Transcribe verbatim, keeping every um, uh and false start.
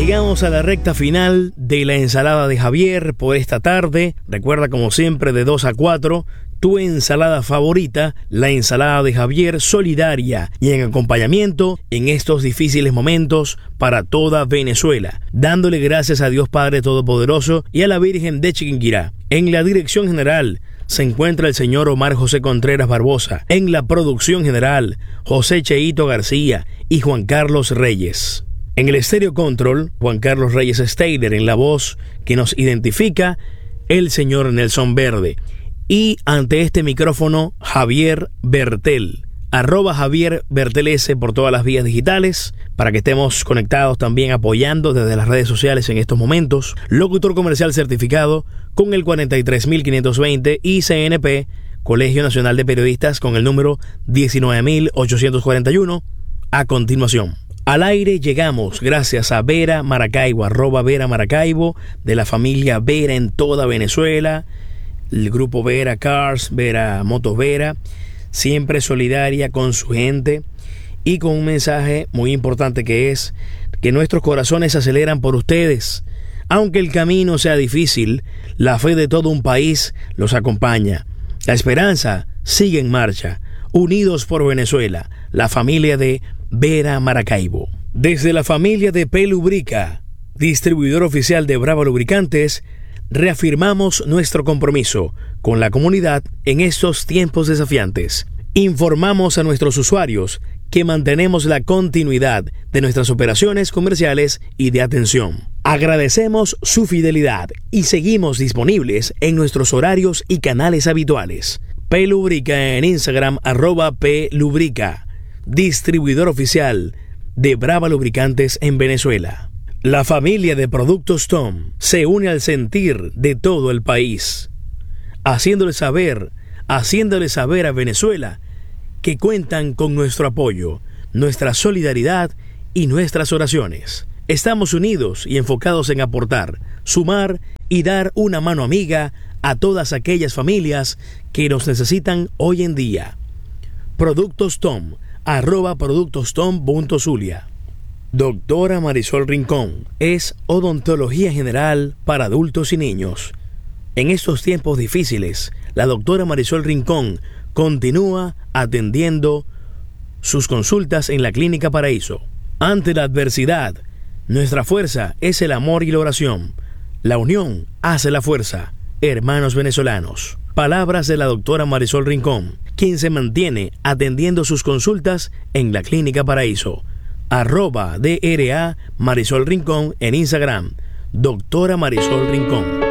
Llegamos a la recta final de la ensalada de Javier por esta tarde. Recuerda, como siempre, de dos a cuatro, tu ensalada favorita, la ensalada de Javier, solidaria y en acompañamiento en estos difíciles momentos para toda Venezuela, dándole gracias a Dios Padre Todopoderoso y a la Virgen de Chiquinquirá. En la dirección general se encuentra el señor Omar José Contreras Barbosa. En la producción general, José Cheito García y Juan Carlos Reyes. En el estéreo control, Juan Carlos Reyes Steider. En la voz que nos identifica, el señor Nelson Verde. Y ante este micrófono, Javier Bertel. Arroba Javier Bertel S por todas las vías digitales, para que estemos conectados también, apoyando desde las redes sociales en estos momentos. Locutor comercial certificado con el cuarenta y tres mil quinientos veinte y C N P, Colegio Nacional de Periodistas, con el número diecinueve mil ochocientos cuarenta y uno. A continuación, al aire llegamos gracias a Vera Maracaibo, arroba Vera Maracaibo, de la familia Vera en toda Venezuela. El grupo Vera Cars, Vera Motos Vera, siempre solidaria con su gente y con un mensaje muy importante, que es que nuestros corazones se aceleran por ustedes. Aunque el camino sea difícil, la fe de todo un país los acompaña. La esperanza sigue en marcha. Unidos por Venezuela, la familia de Vera Maracaibo. Desde la familia de P. Lubrica, distribuidor oficial de Brava Lubricantes, reafirmamos nuestro compromiso con la comunidad en estos tiempos desafiantes. Informamos a nuestros usuarios que mantenemos la continuidad de nuestras operaciones comerciales y de atención. Agradecemos su fidelidad y seguimos disponibles en nuestros horarios y canales habituales. P. Lubrica en Instagram, arroba P. Lubrica, distribuidor oficial de Brava Lubricantes en Venezuela. La familia de Productos Tom se une al sentir de todo el país, haciéndole saber, haciéndole saber a Venezuela que cuentan con nuestro apoyo, nuestra solidaridad y nuestras oraciones. Estamos unidos y enfocados en aportar, sumar y dar una mano amiga a todas aquellas familias que nos necesitan hoy en día. Productos Tom, arroba productos tom punto zulia. Doctora Marisol Rincón es odontología general para adultos y niños. En estos tiempos difíciles, la doctora Marisol Rincón continúa atendiendo sus consultas en la Clínica Paraíso. Ante la adversidad, nuestra fuerza es el amor y la oración. La unión hace la fuerza, hermanos venezolanos. Palabras de la doctora Marisol Rincón, quien se mantiene atendiendo sus consultas en la Clínica Paraíso. Arroba D R A Marisol Rincón en Instagram. Doctora Marisol Rincón.